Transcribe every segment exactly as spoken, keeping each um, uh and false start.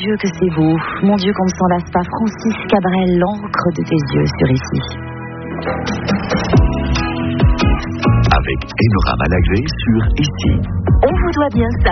Dieu que c'est beau, mon Dieu qu'on ne s'en lasse pas. Francis Cabrel, l'encre de tes yeux sur ici. Avec Enora Malagré sur ici. On vous doit bien ça.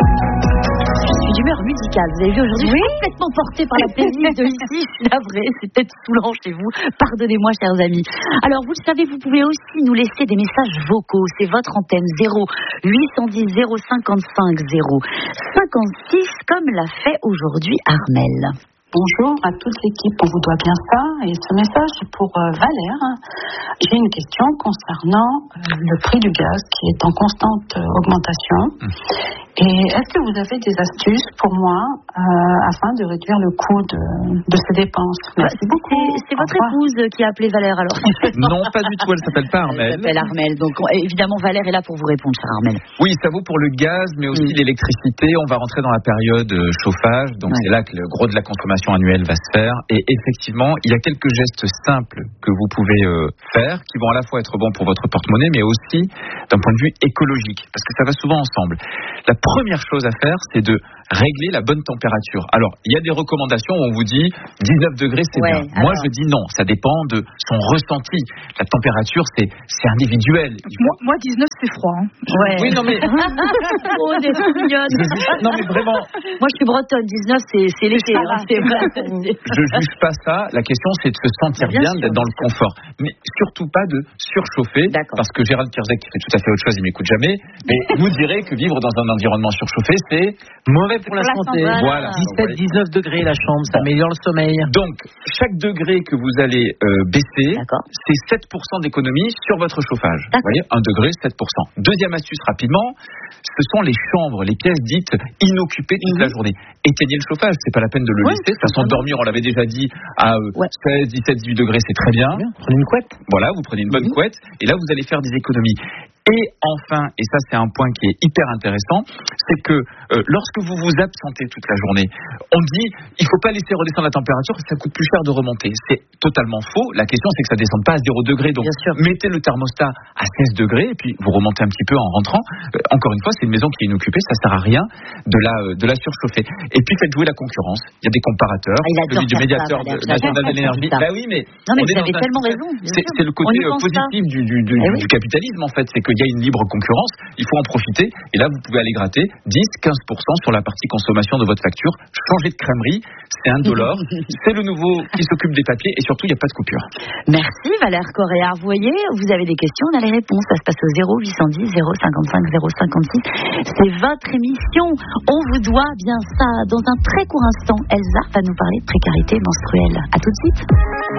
Je suis d'humeur musicale, vous avez vu aujourd'hui, oui. Je suis complètement portée par la playlist de ici, je suis navrée, c'est peut-être saoulant chez vous, pardonnez-moi chers amis. Alors vous le savez, vous pouvez aussi nous laisser des messages vocaux, c'est votre antenne zéro huit cent dix zéro cinquante-cinq zéro cinquante-six comme l'a fait aujourd'hui Armelle. Bonjour à toute l'équipe, on vous doit bien ça. Et ce message est pour euh, Valère. J'ai une question concernant euh, le prix du gaz qui est en constante euh, augmentation. Mmh. Et est-ce que vous avez des astuces pour moi euh, afin de réduire le coût de, de ces dépenses? Merci c'est, beaucoup. C'est votre épouse qui a appelé Valère alors? Non, pas du tout, elle s'appelle pas Armelle. Elle s'appelle Armelle, donc évidemment Valère est là pour vous répondre, chère Armelle. Oui, ça vaut pour le gaz, mais aussi mmh. l'électricité. On va rentrer dans la période chauffage, donc ouais. c'est là que le gros de la consommation annuelle va se faire. Et effectivement, il y a quelques gestes simples que vous pouvez euh, faire, qui vont à la fois être bons pour votre porte-monnaie, mais aussi d'un point de vue écologique, parce que ça va souvent ensemble. La première chose à faire, c'est de régler la bonne température. Alors, il y a des recommandations où on vous dit dix-neuf degrés, c'est ouais, bien. Alors... Moi, je dis non, ça dépend de son ressenti. La température, c'est, c'est individuel. Moi, moi, dix-neuf, c'est froid. Hein. Ouais. Oui, non, mais... oh, des mignonnes. Non, mais vraiment... Moi, je suis bretonne, dix-neuf, c'est, c'est l'été. Hein, c'est vrai. Je juge pas ça. La question, c'est de se sentir bien, bien sûr, d'être dans le confort. Mais surtout pas de surchauffer. D'accord. Parce que Gérald Kierzek, qui fait tout à fait autre chose, il m'écoute jamais. Mais vous direz que vivre dans un environnement surchauffé, c'est mauvais pour, pour la, la santé. santé. Voilà. dix-sept dix-neuf degrés la chambre, ça améliore le sommeil. Donc, chaque degré que vous allez euh, baisser, D'accord. c'est sept pour cent d'économie sur votre chauffage. D'accord. Vous voyez, un degré, sept pour cent. Deuxième astuce rapidement, ce sont les chambres, les pièces dites inoccupées toute mmh. la journée. Éteignez le chauffage, c'est pas la peine de le ouais, laisser. De toute façon, dormir, on l'avait déjà dit, à euh, ouais. seize, dix-sept, dix-huit degrés, c'est très bien. bien. Prenez une couette. Voilà, vous prenez une bonne mmh. couette, et là, vous allez faire des économies. Et enfin, et ça c'est un point qui est hyper intéressant, c'est que euh, lorsque vous vous absentez toute la journée, on dit il ne faut pas laisser redescendre la température, ça coûte plus cher de remonter. C'est totalement faux. La question c'est que ça ne descende pas à zéro degré. Donc mettez le thermostat à seize degrés et puis vous remontez un petit peu en rentrant. Euh, encore une fois, c'est une maison qui est inoccupée, ça ne sert à rien de la, euh, de la surchauffer. Et puis faites jouer la concurrence. Il y a des comparateurs. Ah, celui du médiateur ça, de national de l'énergie. Bah oui, mais, non, mais vous avez tellement raison. C'est, c'est le côté positif du, du, du, eh oui. du capitalisme en fait. C'est qu'il y a une libre concurrence, il faut en profiter et là vous pouvez aller gratter dix à quinze pour cent sur la partie consommation de votre facture. Changez de crèmerie, c'est indolore, c'est le nouveau qui s'occupe des papiers et surtout il n'y a pas de coupure. Merci Valère Correa. Vous voyez, vous avez des questions, on a les réponses, ça se passe au zéro huit cent dix zéro cinquante-cinq zéro cinquante-six. C'est votre émission, on vous doit bien ça. Dans un très court instant, Elsa va nous parler de précarité menstruelle. À tout de suite.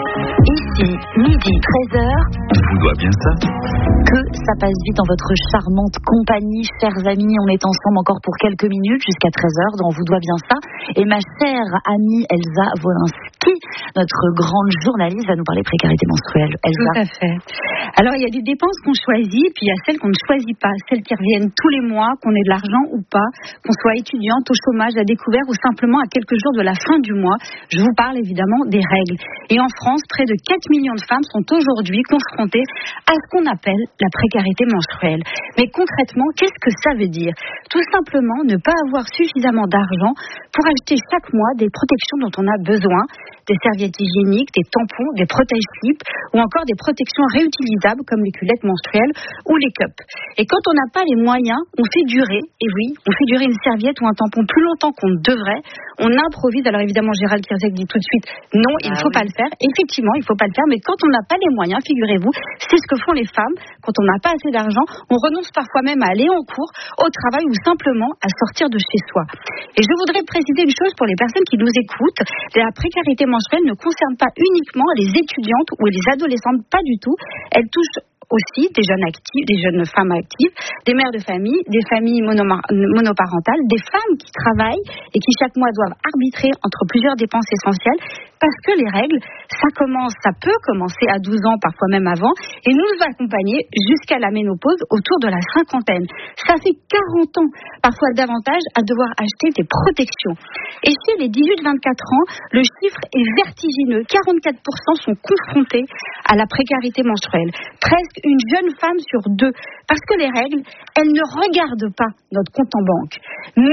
Ici, midi, treize heures. On vous doit bien ça. Que ça passe vite dans votre charmante compagnie, chers amis. On est ensemble encore pour quelques minutes jusqu'à treize heures, donc on vous doit bien ça. Et ma chère amie Elsa Wolinski, notre grande journaliste, va nous parler de précarité menstruelle. Elsa. Tout à fait. Alors, il y a des dépenses qu'on choisit, puis il y a celles qu'on ne choisit pas, celles qui reviennent tous les mois, qu'on ait de l'argent ou pas, qu'on soit étudiante, au chômage, à découvert ou simplement à quelques jours de la fin du mois. Je vous parle évidemment des règles. Et en France, près de quatre millions de femmes sont aujourd'hui confrontées à ce qu'on appelle la précarité menstruelle. Mais concrètement, qu'est-ce que ça veut dire? Tout simplement ne pas avoir suffisamment d'argent pour acheter chaque mois des protections dont on a besoin, des serviettes hygiéniques, des tampons, des protège-slips ou encore des protections réutilisables comme les culottes menstruelles ou les cups. Et quand on n'a pas les moyens, on fait durer, et oui, on fait durer une serviette ou un tampon plus longtemps qu'on ne devrait. On improvise. Alors évidemment, Gérald Kierzek dit tout de suite non, il ne faut ah, pas oui. le faire. Effectivement, il ne faut pas le faire, mais quand on n'a pas les moyens, figurez-vous, c'est ce que font les femmes. Quand on n'a pas assez d'argent, on renonce parfois même à aller en cours, au travail ou simplement à sortir de chez soi. Et je voudrais préciser une chose pour les personnes qui nous écoutent. La précarité menstruelle ne concerne pas uniquement les étudiantes ou les adolescentes, pas du tout. Elle touche aussi des jeunes actifs, des jeunes femmes actives, des mères de famille, des familles monoma- monoparentales, des femmes qui travaillent et qui chaque mois doivent arbitrer entre plusieurs dépenses essentielles parce que les règles, ça commence, ça peut commencer à douze ans, parfois même avant, et nous accompagner jusqu'à la ménopause autour de la cinquantaine. Ça fait quarante ans, parfois davantage, à devoir acheter des protections. Et chez les dix-huit vingt-quatre ans, le chiffre est vertigineux. quarante-quatre pour cent sont confrontés à la précarité menstruelle. Presque une jeune femme sur deux. Parce que les règles, elles ne regardent pas notre compte en banque. Mais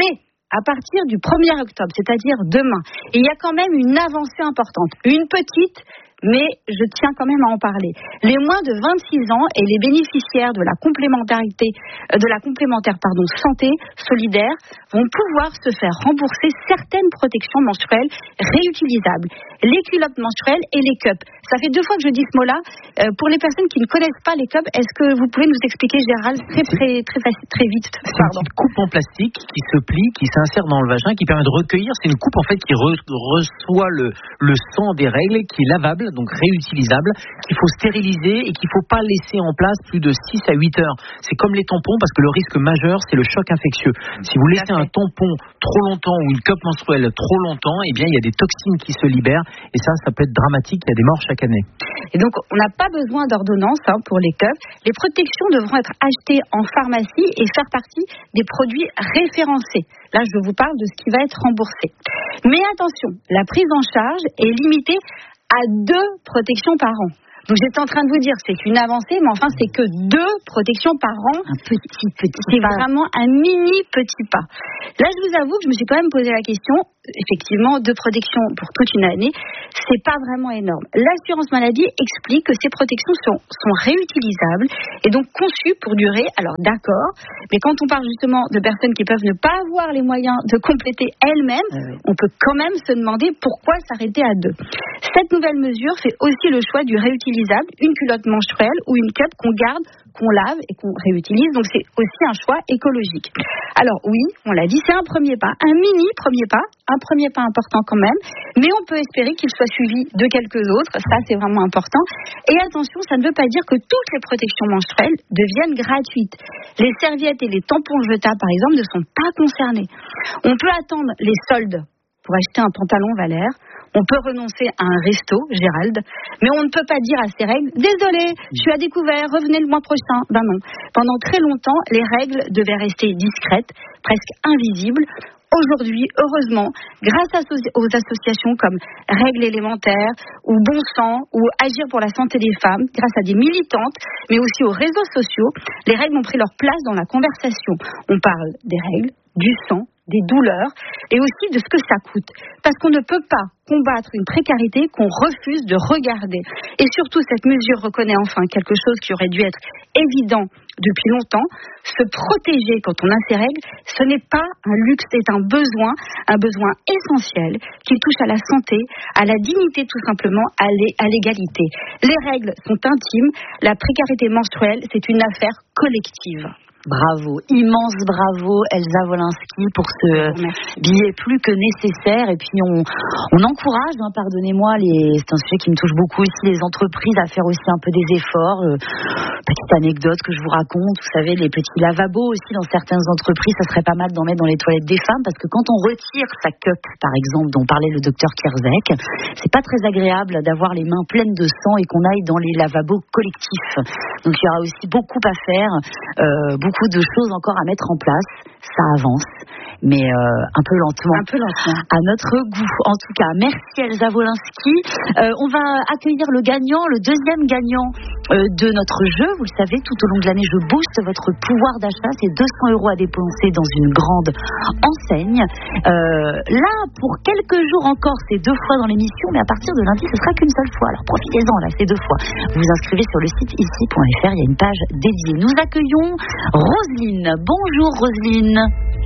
à partir du premier octobre, c'est-à-dire demain, il y a quand même une avancée importante, une petite, mais je tiens quand même à en parler. Les moins de vingt-six ans et les bénéficiaires de la complémentarité, de la complémentaire pardon, santé solidaire vont pouvoir se faire rembourser certaines protections menstruelles réutilisables, les culottes menstruelles et les cups. Ça fait deux fois que je dis ce mot-là. Euh, pour les personnes qui ne connaissent pas les cups, est-ce que vous pouvez nous expliquer, Gérald, très très très facile, très vite? C'est une petite coupe en plastique qui se plie, qui s'insère dans le vagin, qui permet de recueillir. C'est une coupe en fait qui re- reçoit le, le sang des règles, qui est lavable, donc réutilisable, qu'il faut stériliser et qu'il ne faut pas laisser en place plus de six à huit heures. C'est comme les tampons parce que le risque majeur, c'est le choc infectieux. Si vous laissez un tampon trop longtemps ou une cup menstruelle trop longtemps, eh bien il y a des toxines qui se libèrent et ça, ça peut être dramatique. Il y a des morts chaque année. Et donc, on n'a pas besoin d'ordonnance hein, pour les cups. Les protections devront être achetées en pharmacie et faire partie des produits référencés. Là, je vous parle de ce qui va être remboursé. Mais attention, la prise en charge est limitée à deux protections par an. Donc j'étais en train de vous dire, c'est une avancée, mais enfin c'est que deux protections par an. Un petit, petit C'est pas. vraiment un mini petit pas. Là, je vous avoue que je me suis quand même posé la question. Effectivement, deux protections pour toute une année, c'est pas vraiment énorme. L'assurance maladie explique que ces protections sont, sont réutilisables et donc conçues pour durer. Alors d'accord, mais quand on parle justement de personnes qui peuvent ne pas avoir les moyens de compléter elles-mêmes, Oui. on peut quand même se demander pourquoi s'arrêter à deux. Cette nouvelle mesure fait aussi le choix du réutilisable, une culotte menstruelle ou une cup qu'on garde, qu'on lave et qu'on réutilise. Donc c'est aussi un choix écologique. Alors oui, on l'a dit, c'est un premier pas, un mini premier pas, un premier pas important quand même, mais on peut espérer qu'il soit suivi de quelques autres. Ça, c'est vraiment important. Et attention, ça ne veut pas dire que toutes les protections menstruelles deviennent gratuites. Les serviettes et les tampons jetables, par exemple, ne sont pas concernés. On peut attendre les soldes pour acheter un pantalon Valère. On peut renoncer à un resto, Gérald, mais on ne peut pas dire à ces règles « Désolé, je suis à découvert, revenez le mois prochain ». Ben non. Pendant très longtemps, les règles devaient rester discrètes, presque invisibles. Aujourd'hui, heureusement, grâce aux associations comme Règles élémentaires ou Bon Sang ou Agir pour la santé des femmes, grâce à des militantes, mais aussi aux réseaux sociaux, les règles ont pris leur place dans la conversation. On parle des règles, du sang, des douleurs et aussi de ce que ça coûte. Parce qu'on ne peut pas combattre une précarité qu'on refuse de regarder. Et surtout, cette mesure reconnaît enfin quelque chose qui aurait dû être évident depuis longtemps. Se protéger quand on a ses règles, ce n'est pas un luxe, c'est un besoin, un besoin essentiel qui touche à la santé, à la dignité tout simplement, à l'égalité. Les règles sont intimes, la précarité menstruelle, c'est une affaire collective. Bravo, immense bravo Elsa Wolinski pour ce billet plus que nécessaire. Et puis on, on encourage, hein, pardonnez-moi, les, c'est un sujet qui me touche beaucoup aussi, les entreprises à faire aussi un peu des efforts. Euh, petite anecdote que je vous raconte, vous savez, les petits lavabos aussi dans certaines entreprises, ça serait pas mal d'en mettre dans les toilettes des femmes parce que quand on retire sa cup, par exemple, dont parlait le docteur Kierzek, c'est pas très agréable d'avoir les mains pleines de sang et qu'on aille dans les lavabos collectifs. Donc il y aura aussi beaucoup à faire, euh, beaucoup de choses encore à mettre en place. Ça avance, mais euh, un peu lentement. Un peu lentement. À notre goût. En tout cas, merci Elsa Wolinski. Euh, on va accueillir le gagnant, le deuxième gagnant euh, de notre jeu. Vous le savez, tout au long de l'année, je booste votre pouvoir d'achat. C'est deux cents euros à dépenser dans une grande enseigne. Euh, là, pour quelques jours encore, c'est deux fois dans l'émission, mais à partir de lundi, ce sera qu'une seule fois. Alors profitez-en, là, c'est deux fois. Vous vous inscrivez sur le site ici point f r. Il y a une page dédiée. Nous accueillons Roselyne. Bonjour Roselyne.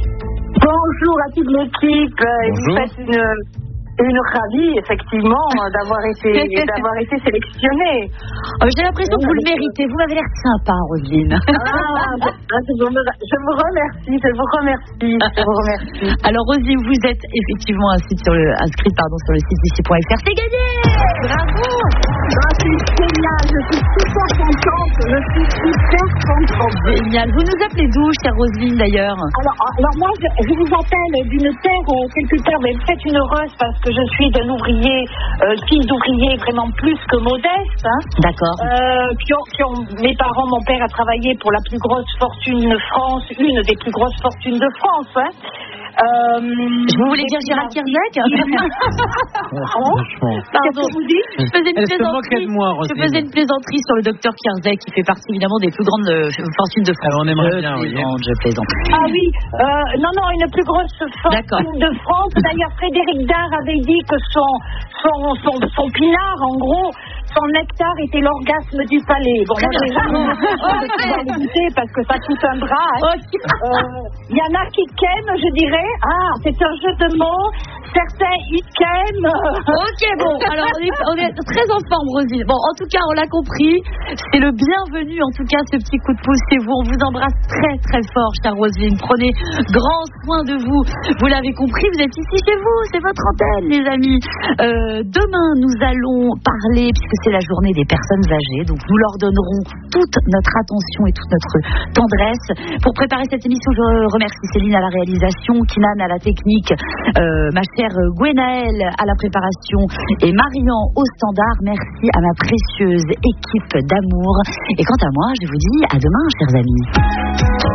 Bonjour à toute l'équipe. Bonjour. Vous faites une, une ravie, effectivement, d'avoir été, d'avoir été sélectionnée. Oh, j'ai l'impression que vous le méritez. Vous m'avez l'air sympa, Roselyne. Ah, je, vous, je vous remercie, je vous remercie, je vous remercie. Alors, Roselyne, vous êtes effectivement inscrite sur le, inscrite, pardon, sur le site ici point f r. C'est gagné. Bravo. Ah, c'est génial, je suis super contente, je suis super contente. Génial. Vous nous appelez d'où, chère Roselyne, d'ailleurs? Alors, alors moi, je, je vous appelle d'une terre, euh, quelque part, mais peut-être une heureuse, parce que je suis d'un ouvrier, euh, fille d'ouvrier vraiment plus que modeste. Hein. D'accord. Euh, qui ont, qui ont, mes parents, mon père a travaillé pour la plus grosse fortune de France, une des plus grosses fortunes de France. Hein. Vous voulez dire Gérald Kierzek? Pardon, je faisais une plaisanterie. Je faisais une plaisanterie sur le docteur Kierzek, qui fait partie évidemment des plus grandes fortunes de France. On aimerait bien, oui. Je plaisante. Ah oui, euh, non, non, une plus grosse fortune de France. D'ailleurs, Frédéric Dard avait dit que son, son, son, son pinard, en gros, son nectar était l'orgasme du palais. Bon, moi, j'ai jamais pouvoir le goûter parce que ça coûte un bras. Il hein. euh, y en a qui qu'aiment, je dirais. Ah, c'est un jeu de mots. Certains, ils qu'aiment. Ok, bon, alors on est, on est très en forme, Rosine. Bon, en tout cas, on l'a compris. C'est le bienvenu, en tout cas, ce petit coup de pouce chez vous. On vous embrasse très, très fort, chère Rosine. Prenez grand soin de vous. Vous l'avez compris, vous êtes ici chez vous. C'est votre antenne, les amis. Euh, demain, nous allons parler, puisque c'est la journée des personnes âgées, donc nous leur donnerons toute notre attention et toute notre tendresse. Pour préparer cette émission, je remercie Céline à la réalisation, Kinan à la technique, euh, ma chère Gwenaëlle à la préparation et Marian au standard. Merci à ma précieuse équipe d'amour. Et quant à moi, je vous dis à demain, chers amis.